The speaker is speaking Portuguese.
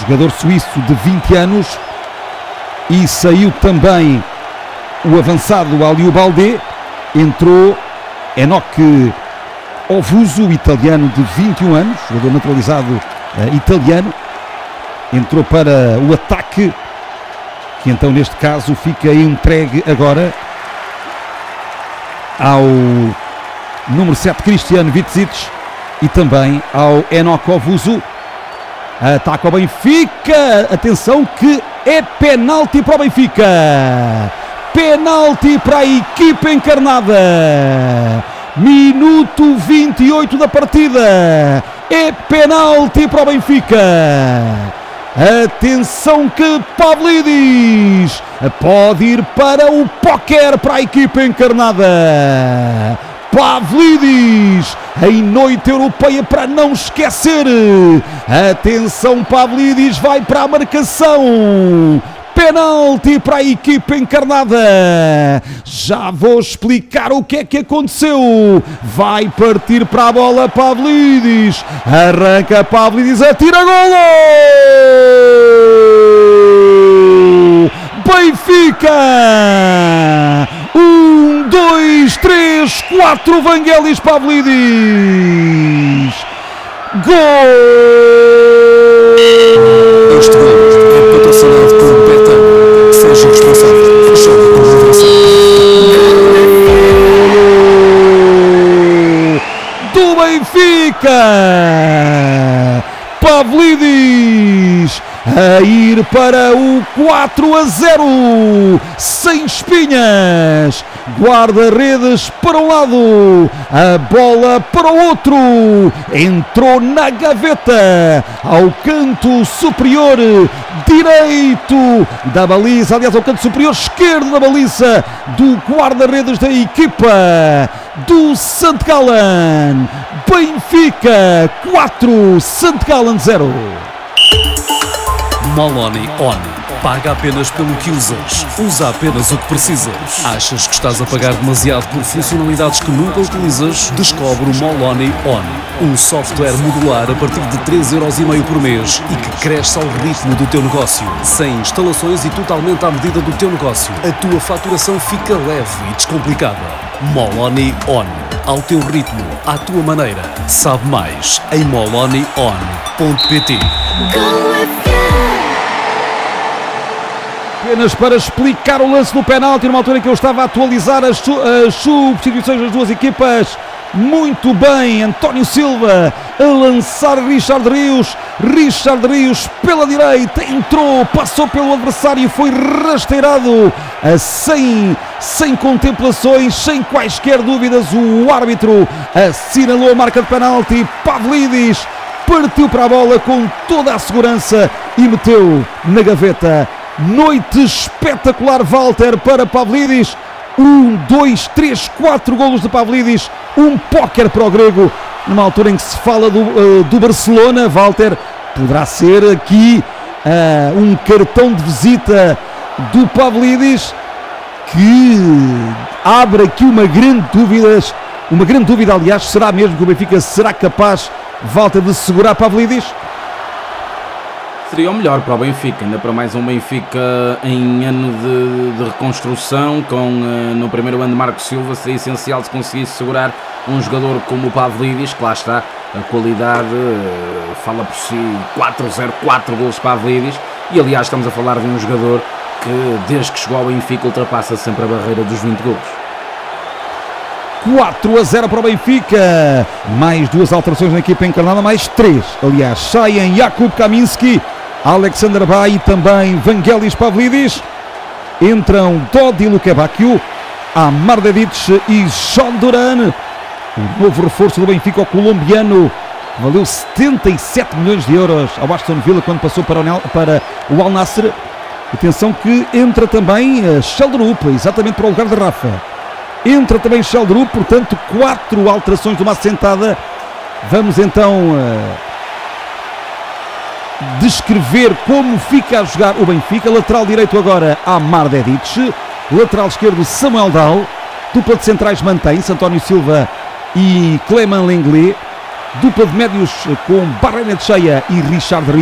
jogador suíço de 20 anos, e saiu também o avançado Aliou Baldé. Entrou Enoch Ovuso, italiano de 21 anos, jogador naturalizado italiano, entrou para o ataque, que então neste caso fica entregue agora ao número 7 Cristiano Witzic e também ao Enoch Ovuso. Ataca o Benfica, atenção que é penalti para o Benfica, penalti para a equipa encarnada, minuto 28 da partida, é penalti para o Benfica. Atenção que Pavlidis pode ir para o póquer para a equipa encarnada. Pavlidis em noite europeia para não esquecer. Atenção, Pavlidis vai para a marcação. Penalti para a equipa encarnada. Já vou explicar o que é que aconteceu. Vai partir para a bola Pavlidis. Arranca Pavlidis, atira, golo! Benfica! 1, 2, 3, 4, Vangelis Pavlidis. Gol! Este gol é patrocinado por Betano. Seja responsável. Fechou com moderação. Do Benfica! Pavlidis a ir para o 4-0, sem espinhas, guarda-redes para um lado, a bola para o outro, entrou na gaveta, ao canto superior direito da baliza, aliás ao canto superior esquerdo da baliza do guarda-redes da equipa do St. Gallen. Benfica 4, St. Gallen 0. Moloni On. Paga apenas pelo que usas. Usa apenas o que precisas. Achas que estás a pagar demasiado por funcionalidades que nunca utilizas? Descobre o Moloni On. Um software modular a partir de 3,5€ por mês e que cresce ao ritmo do teu negócio. Sem instalações e totalmente à medida do teu negócio. A tua faturação fica leve e descomplicada. Moloni On. Ao teu ritmo, à tua maneira. Sabe mais em molonion.pt. Apenas para explicar o lance do penalti, numa altura em que eu estava a atualizar as substituições das duas equipas. Muito bem, António Silva a lançar Richard Rios pela direita, entrou, passou pelo adversário e foi rasteirado sem contemplações, sem quaisquer dúvidas. O árbitro assinalou a marca de penalti. Pavlidis partiu para a bola com toda a segurança e meteu na gaveta. Noite espetacular, Walter, para Pavlidis. 1, 2, 3, 4 golos de Pavlidis. Um póquer para o grego. Numa altura em que se fala do Barcelona, Walter, poderá ser aqui um cartão de visita do Pavlidis, que abre aqui uma grande dúvida, aliás, será mesmo que o Benfica será capaz, Walter, de segurar Pavlidis? Seria o melhor para o Benfica, ainda para mais um Benfica em ano de reconstrução, com no primeiro ano de Marco Silva. Seria essencial se conseguisse segurar um jogador como o Pavlidis, que lá está, a qualidade fala por si. 4-0, 4 gols para Pavlidis, e aliás estamos a falar de um jogador que desde que chegou ao Benfica ultrapassa sempre a barreira dos 20 gols. 4-0 para o Benfica, mais 2 alterações na equipa encarnada, mais 3, aliás, saem Jakub Kaminski, Alexander Bay e também Vangelis Pavlidis. Entram Dodi Lukebakio, Amar Dedic e John Duran. O novo reforço do Benfica, o colombiano, valeu 77 milhões de euros ao Aston Villa quando passou para o Al Nassr. Atenção que entra também Sheldrup, exatamente para o lugar de Rafa. Entra também Sheldrup, portanto 4 alterações de uma assentada. Vamos então descrever como fica a jogar o Benfica. Lateral direito agora Amar Dedic, lateral esquerdo Samuel Dahl, dupla de centrais mantém-se António Silva e Clément Lenglet, dupla de médios com Barrenetxea e Richard Rios.